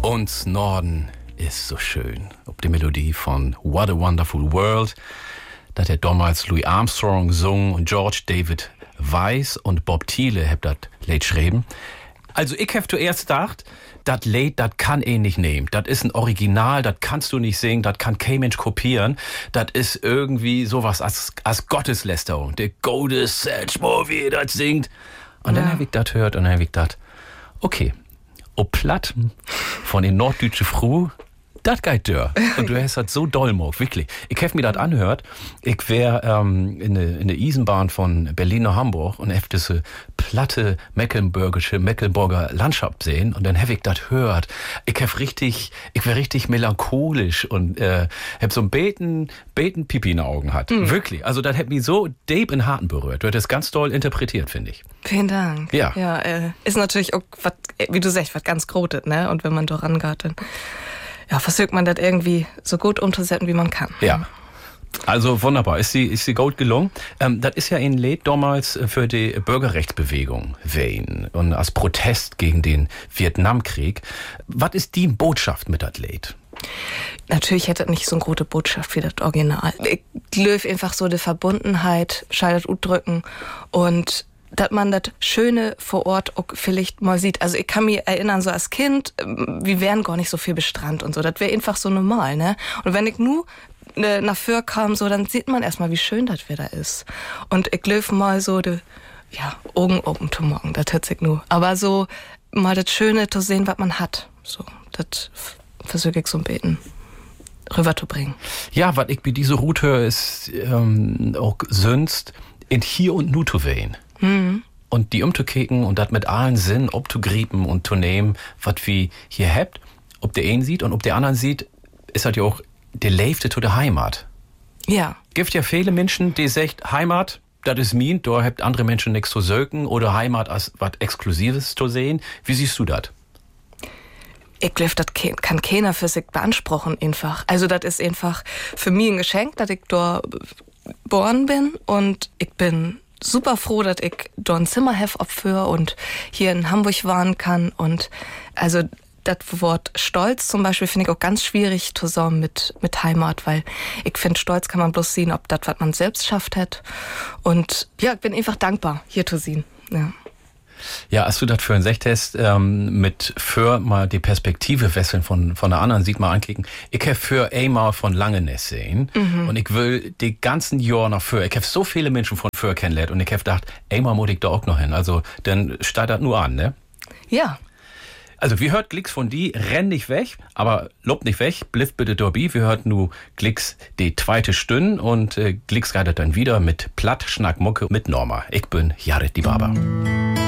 Uns Norden ist so schön. Ob die Melodie von What a Wonderful World, das hat damals Louis Armstrong gesungen und George David Weiss und Bob Thiele hat das Lied geschrieben. Also ich hab zuerst gedacht, das Lied, das kann nicht nehmen. Das ist ein Original, das kannst du nicht singen, das kann kein Mensch kopieren. Das ist irgendwie sowas als Gotteslästerung. Der Gottes wie das singt. Und dann hab ich das gehört und dann hab ich gedacht, okay, Platt von den norddeutsche Früh, das geht dör. Und du hast das so doll gemacht, wirklich. Ich hab mir das anhört. Ich wär in der Eisenbahn von Berlin nach Hamburg und hab diese platte Mecklenburger Landschaft sehen und dann hab ich das hört. Ich wär richtig melancholisch und hab so ein Beten Pipi in den Augen hat. Wirklich. Also das hat mich so deep in Harten berührt. Du hast das ganz doll interpretiert, finde ich. Vielen Dank. Ja. Ist natürlich auch, wat, wie du sagst, was ganz Grotes, ne? Und wenn man da rangeht, dann versucht man das irgendwie so gut umzusetzen, wie man kann. Ja. Also wunderbar. Ist sie gut gelungen? Das ist ja ein Lied damals für die Bürgerrechtsbewegung Wayne und als Protest gegen den Vietnamkrieg. Was ist die Botschaft mit das Lied? Natürlich hätte das nicht so eine große Botschaft wie das Original. Ich glaube einfach so die Verbundenheit, scheidet drücken und dass man das Schöne vor Ort auch vielleicht mal sieht. Also ich kann mich erinnern, so als Kind, wir wären gar nicht so viel bestrand und so. Das wäre einfach so normal, ne? Und wenn ich nur nach Föhr kam, so, dann sieht man erstmal, wie schön das wieder ist. Und ich löf mal so Augen open to morgen, das hört sich nur. Aber so mal das Schöne zu sehen, was man hat. So, das versuche ich so ein bisschen rüberzubringen. Ja, was ich bei dieser Route höre, ist auch sonst in Hier und Nu zu wählen. Und die umzukicken und das mit allen Sinn abzugrieben und zu nehmen, was wir hier habt, ob der einen sieht und ob der anderen sieht, ist halt ja auch der Leifte zu der Heimat. Ja. Gibt ja viele Menschen, die sagt, Heimat, das ist mein, da habt andere Menschen nichts zu söken oder Heimat als was Exklusives zu sehen. Wie siehst du das? Ich glaube, das kann keiner für sich beanspruchen einfach. Also das ist einfach für mich ein Geschenk, dass ich da geboren bin und ich bin super froh, dass ich da ein Zimmer habe für und hier in Hamburg wohnen kann. Und also das Wort Stolz zum Beispiel finde ich auch ganz schwierig zusammen mit Heimat, weil ich finde, Stolz kann man bloß sehen, ob das, was man selbst schafft hat. Und ja, ich bin einfach dankbar, hier zu sehen. Ja. Ja, als du das für ein Sechtest mit für mal die Perspektive wechseln von der anderen sieht mal anklicken. Ich habe für einmal von Langeness sehen und ich will die ganzen Jahre nach für. Ich habe so viele Menschen von für kennengelernt und ich habe gedacht, einmal muss ich da auch noch hin. Also dann steigt das nur an, ne? Ja. Also wir hört Glicks von die, renn nicht weg, aber lob nicht weg, bliff bitte dorbi. Wir hört nur Glicks die zweite Stunde und Glicks reitet dann wieder mit Platt, Schnack, Mucke mit Norma. Ich bin Jared die Barber.